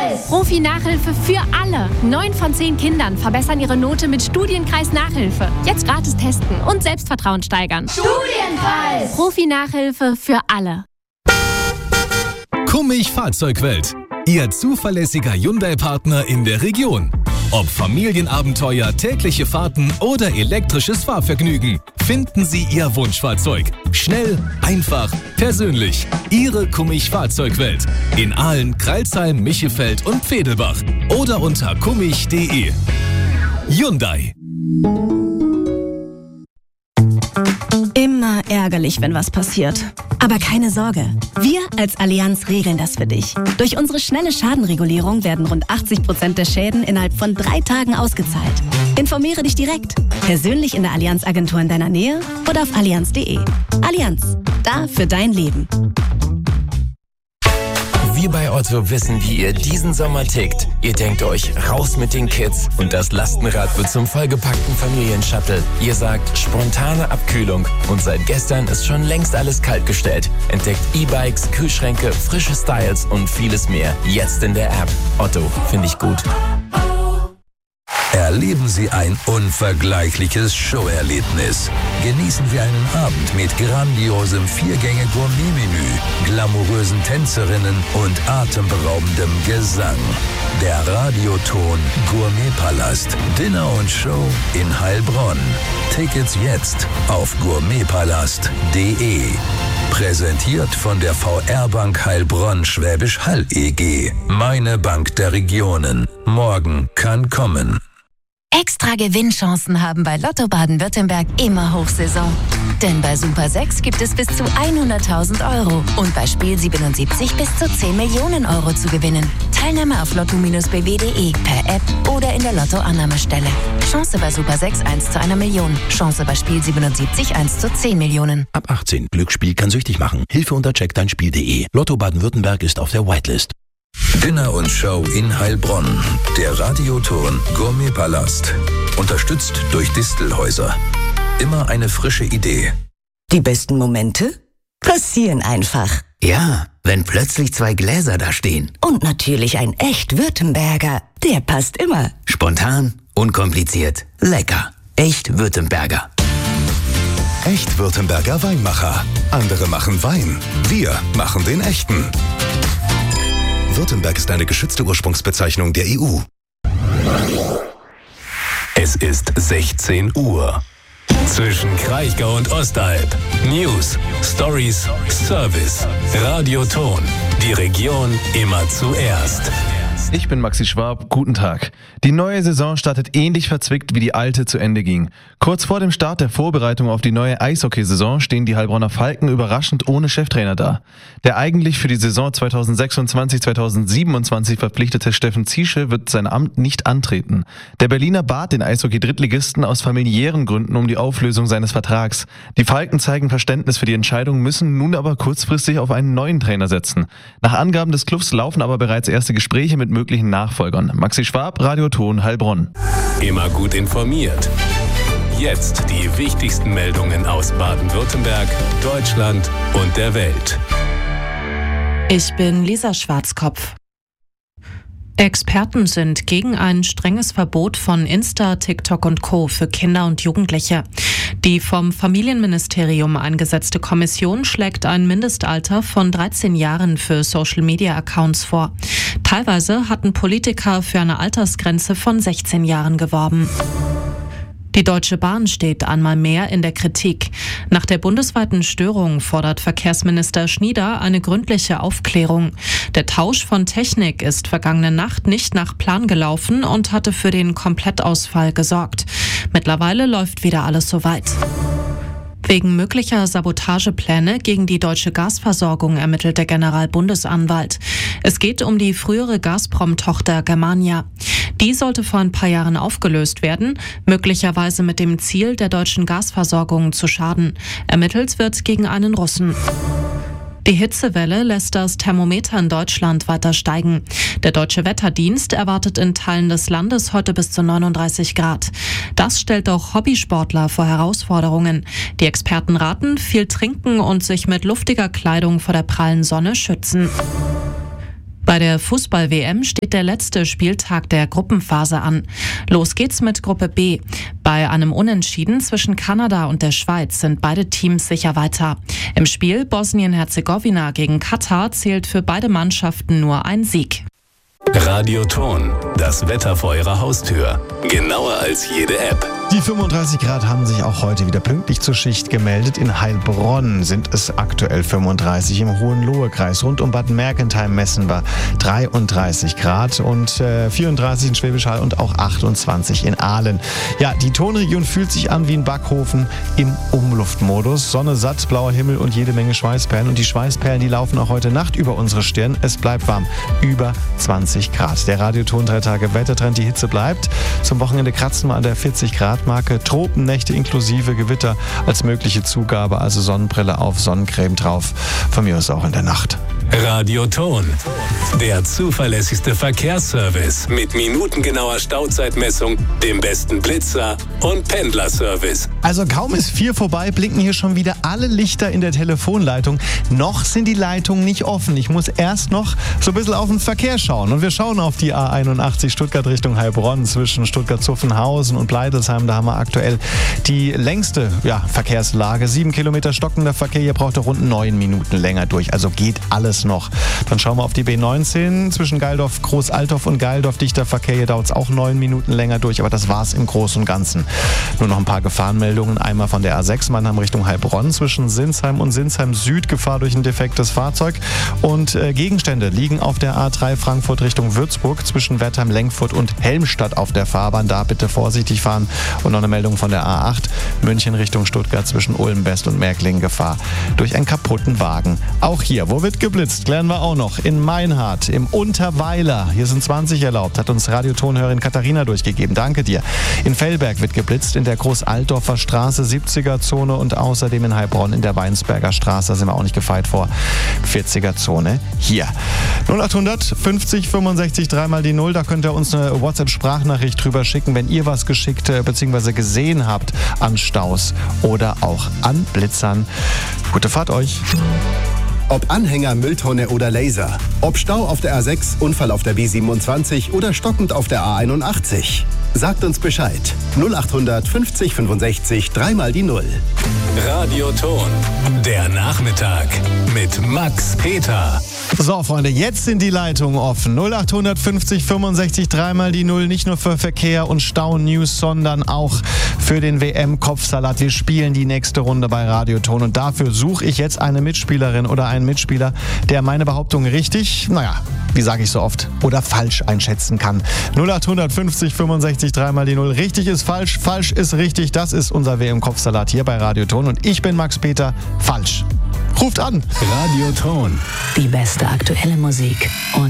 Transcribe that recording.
Studienpreis! Profi-Nachhilfe für alle. 9 von 10 Kindern verbessern ihre Note mit Studienkreis Nachhilfe. Jetzt gratis testen und Selbstvertrauen steigern. Studienpreis! Profi-Nachhilfe für alle. Kummig Fahrzeugwelt. Ihr zuverlässiger Hyundai-Partner in der Region. Ob Familienabenteuer, tägliche Fahrten oder elektrisches Fahrvergnügen, finden Sie Ihr Wunschfahrzeug. Schnell, einfach, persönlich. Ihre Kummig Fahrzeugwelt. In Aalen, Crailsheim, Michelfeld und Pfedelbach. Oder unter kummig.de. Hyundai. Immer ärgerlich, wenn was passiert. Aber keine Sorge, wir als Allianz regeln das für dich. Durch unsere schnelle Schadenregulierung werden rund 80% der Schäden innerhalb von 3 Tagen ausgezahlt. Informiere dich direkt, persönlich in der Allianz-Agentur in deiner Nähe oder auf allianz.de. Allianz, da für dein Leben. Wir bei Otto wissen, wie ihr diesen Sommer tickt. Ihr denkt euch, raus mit den Kids und das Lastenrad wird zum vollgepackten Familienshuttle. Ihr sagt, spontane Abkühlung und seit gestern ist schon längst alles kalt gestellt. Entdeckt E-Bikes, Kühlschränke, frische Styles und vieles mehr. Jetzt in der App. Otto, finde ich gut. Erleben Sie ein unvergleichliches Showerlebnis. Genießen Sie einen Abend mit grandiosem 4-Gänge-Gourmet-Menü, glamourösen Tänzerinnen und atemberaubendem Gesang. Der Radioton Gourmetpalast. Dinner und Show in Heilbronn. Tickets jetzt auf gourmetpalast.de. Präsentiert von der VR-Bank Heilbronn Schwäbisch Hall e.G. Meine Bank der Regionen. Morgen kann kommen. Extra Gewinnchancen haben bei Lotto Baden-Württemberg immer Hochsaison. Denn bei Super 6 gibt es bis zu 100.000 € und bei Spiel 77 bis zu 10 Millionen € zu gewinnen. Teilnahme auf lotto-bw.de, per App oder in der Lotto-Annahmestelle. Chance bei Super 6 1 zu 1 Million. Chance bei Spiel 77 1 zu 10 Millionen. Ab 18. Glücksspiel kann süchtig machen. Hilfe unter checkdeinspiel.de. Lotto Baden-Württemberg ist auf der Whitelist. Dinner und Show in Heilbronn. Der Radioton Gourmetpalast. Unterstützt durch Distelhäuser. Immer eine frische Idee. Die besten Momente passieren einfach. Ja, wenn plötzlich 2 Gläser da stehen. Und natürlich ein echt Württemberger. Der passt immer. Spontan, unkompliziert, lecker. Echt Württemberger. Echt Württemberger Weinmacher. Andere machen Wein. Wir machen den echten. Württemberg ist eine geschützte Ursprungsbezeichnung der EU. Es ist 16 Uhr. Zwischen Kraichgau und Ostalb. News, Stories, Service. Radioton. Die Region immer zuerst. Ich bin Maxi Schwab, guten Tag. Die neue Saison startet ähnlich verzwickt, wie die alte zu Ende ging. Kurz vor dem Start der Vorbereitung auf die neue Eishockeysaison stehen die Heilbronner Falken überraschend ohne Cheftrainer da. Der eigentlich für die Saison 2026/2027 verpflichtete Steffen Ziesche wird sein Amt nicht antreten. Der Berliner bat den Eishockey-Drittligisten aus familiären Gründen um die Auflösung seines Vertrags. Die Falken zeigen Verständnis für die Entscheidung, müssen nun aber kurzfristig auf einen neuen Trainer setzen. Nach Angaben des Clubs laufen aber bereits erste Gespräche mit möglichen Nachfolgern. Maxi Schwab, Radioton Heilbronn. Immer gut informiert. Jetzt die wichtigsten Meldungen aus Baden-Württemberg, Deutschland und der Welt. Ich bin Lisa Schwarzkopf. Experten sind gegen ein strenges Verbot von Insta, TikTok und Co. für Kinder und Jugendliche. Die vom Familienministerium eingesetzte Kommission schlägt ein Mindestalter von 13 Jahren für Social-Media-Accounts vor. Teilweise hatten Politiker für eine Altersgrenze von 16 Jahren geworben. Die Deutsche Bahn steht einmal mehr in der Kritik. Nach der bundesweiten Störung fordert Verkehrsminister Schnieder eine gründliche Aufklärung. Der Tausch von Technik ist vergangene Nacht nicht nach Plan gelaufen und hatte für den Komplettausfall gesorgt. Mittlerweile läuft wieder alles soweit. Wegen möglicher Sabotagepläne gegen die deutsche Gasversorgung ermittelt der Generalbundesanwalt. Es geht um die frühere Gazprom-Tochter Germania. Die sollte vor ein paar Jahren aufgelöst werden, möglicherweise mit dem Ziel, der deutschen Gasversorgung zu schaden. Ermittelt wird gegen einen Russen. Die Hitzewelle lässt das Thermometer in Deutschland weiter steigen. Der Deutsche Wetterdienst erwartet in Teilen des Landes heute bis zu 39 Grad. Das stellt auch Hobbysportler vor Herausforderungen. Die Experten raten, viel trinken und sich mit luftiger Kleidung vor der prallen Sonne schützen. Bei der Fußball-WM steht der letzte Spieltag der Gruppenphase an. Los geht's mit Gruppe B. Bei einem Unentschieden zwischen Kanada und der Schweiz sind beide Teams sicher weiter. Im Spiel Bosnien-Herzegowina gegen Katar zählt für beide Mannschaften nur ein Sieg. Radioton, das Wetter vor Ihrer Haustür. Genauer als jede App. Die 35 Grad haben sich auch heute wieder pünktlich zur Schicht gemeldet. In Heilbronn sind es aktuell 35, im Hohenlohe-Kreis. Rund um Bad Mergentheim messen wir 33 Grad und 34 in Schwäbisch Hall und auch 28 in Aalen. Ja, die Tonregion fühlt sich an wie ein Backofen im Umluftmodus. Sonne satt, blauer Himmel und jede Menge Schweißperlen. Und die Schweißperlen, die laufen auch heute Nacht über unsere Stirn. Es bleibt warm, über 20 Grad. Der Radioton 3 Tage Wettertrend, die Hitze bleibt. Zum Wochenende kratzen wir an der 40 Grad Marke, Tropennächte inklusive Gewitter als mögliche Zugabe, also Sonnenbrille auf, Sonnencreme drauf, von mir aus auch in der Nacht. Radioton, der zuverlässigste Verkehrsservice mit minutengenauer Stauzeitmessung, dem besten Blitzer und Pendlerservice. Also kaum ist 4 vorbei, blinken hier schon wieder alle Lichter in der Telefonleitung. Noch sind die Leitungen nicht offen. Ich muss erst noch so ein bisschen auf den Verkehr schauen. Und wir schauen auf die A81 Stuttgart Richtung Heilbronn zwischen Stuttgart-Zuffenhausen und Bleidelsheim. Da haben wir aktuell die längste Verkehrslage. 7 Kilometer stockender Verkehr. Hier braucht er rund 9 Minuten länger durch. Also geht alles noch. Dann schauen wir auf die B19 zwischen Geildorf, Großaltorf und Geildorf. Dichter Verkehr. Hier dauert es auch 9 Minuten länger durch. Aber das war's im Großen und Ganzen. Nur noch ein paar Gefahrenmeldungen. Einmal von der A6 Mannheim Richtung Heilbronn zwischen Sinsheim und Sinsheim Süd. Gefahr durch ein defektes Fahrzeug. Und Gegenstände liegen auf der A3 Frankfurt Richtung Würzburg zwischen Wertheim, Lenkfurt und Helmstadt auf der Fahrbahn. Da bitte vorsichtig fahren. Und noch eine Meldung von der A8 München Richtung Stuttgart zwischen Ulm-West und Märklingen. Gefahr durch einen kaputten Wagen. Auch hier, wo wird geblitzt? Klären wir auch noch. In Meinhardt, im Unterweiler. Hier sind 20 erlaubt, hat uns Radiotonhörerin Katharina durchgegeben. Danke dir. In Fellberg wird geblitzt, in der Großaltdorfer Straße, 70er-Zone und außerdem in Heilbronn in der Weinsberger Straße. Da sind wir auch nicht gefeit vor. 40er-Zone hier. 0800 50 65 3 mal die 0. Da könnt ihr uns eine WhatsApp-Sprachnachricht drüber schicken, wenn ihr was geschickt bzw. gesehen habt an Staus oder auch an Blitzern. Gute Fahrt euch. Ob Anhänger, Mülltonne oder Laser. Ob Stau auf der A6, Unfall auf der B27 oder stockend auf der A81. Sagt uns Bescheid. 0800 50 65 3 mal die 0. Radioton, der Nachmittag mit Max Peter. So, Freunde, jetzt sind die Leitungen offen. 0800 50 65 3 mal die 0. Nicht nur für Verkehr und Stau-News, sondern auch für den WM-Kopfsalat. Wir spielen die nächste Runde bei Radioton und dafür suche ich jetzt eine Mitspielerin oder einen Mitspieler, der meine Behauptung richtig, wie sage ich so oft, oder falsch einschätzen kann. 0800 50 65 3 mal die 0. Richtig ist falsch, falsch ist richtig. Das ist unser WM-Kopfsalat hier bei Radioton und ich bin Max Peter. Falsch. Ruft an. Radioton. Die beste aktuelle Musik und